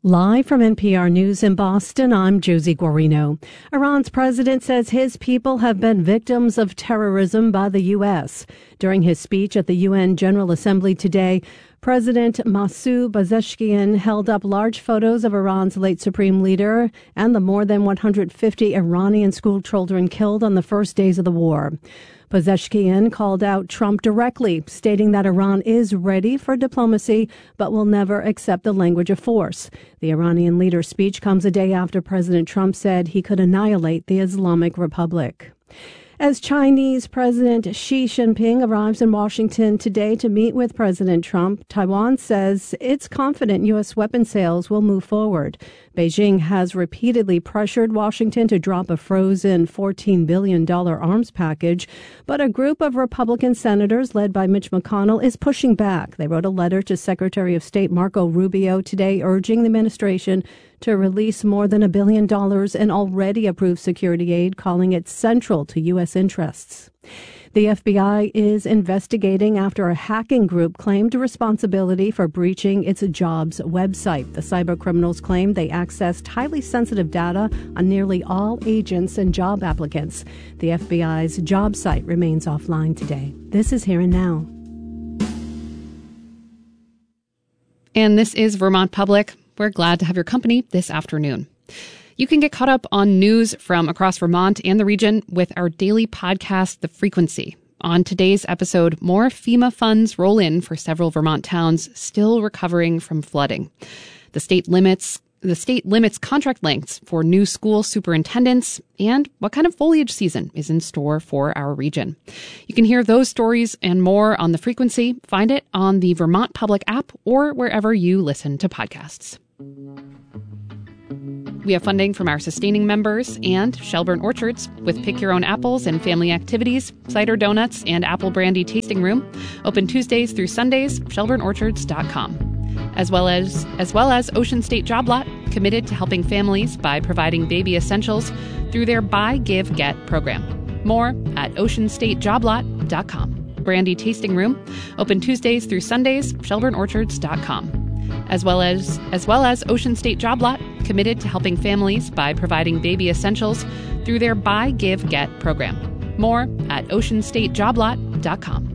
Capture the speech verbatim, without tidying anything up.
Live from N P R News in Boston, I'm Josie Guarino. Iran's president says his people have been victims of terrorism by the U S. During his speech at the U N General Assembly today, President Masoud Pezeshkian held up large photos of Iran's late supreme leader and the more than one hundred fifty Iranian school children killed on the first days of the war. Pezeshkian called out Trump directly, stating that Iran is ready for diplomacy but will never accept the language of force. The Iranian leader's speech comes a day after President Trump said he could annihilate the Islamic Republic. As Chinese President Xi Jinping arrives in Washington today to meet with President Trump, Taiwan says it's confident U S weapon sales will move forward. Beijing has repeatedly pressured Washington to drop a frozen fourteen billion dollars arms package, but a group of Republican senators led by Mitch McConnell is pushing back. They wrote a letter to Secretary of State Marco Rubio today urging the administration to release more than a billion dollars in already approved security aid, calling it central to U S interests. The F B I is investigating after a hacking group claimed responsibility for breaching its Jobs website. The cybercriminals claim they accessed highly sensitive data on nearly all agents and job applicants. The F B I's job site remains offline today. This is Here and Now. And this is Vermont Public. We're glad to have your company this afternoon. You can get caught up on news from across Vermont and the region with our daily podcast, The Frequency. On today's episode, more FEMA funds roll in for several Vermont towns still recovering from flooding. The state limits the state limits contract lengths for new school superintendents and what kind of foliage season is in store for our region. You can hear those stories and more on The Frequency. Find it on the Vermont Public app or wherever you listen to podcasts. We have funding from our sustaining members and Shelburne Orchards with Pick Your Own Apples and family activities, cider donuts, and apple brandy tasting room. Open Tuesdays through Sundays, shelburne orchards dot com. As well as as well as Ocean State Job Lot, committed to helping families by providing baby essentials through their Buy, Give, Get program. More at ocean state job lot dot com. Brandy tasting room. Open Tuesdays through Sundays, shelburne orchards dot com. As well as as well as Ocean State Job Lot, committed to helping families by providing baby essentials through their Buy, Give, Get program. More at ocean state job lot dot com.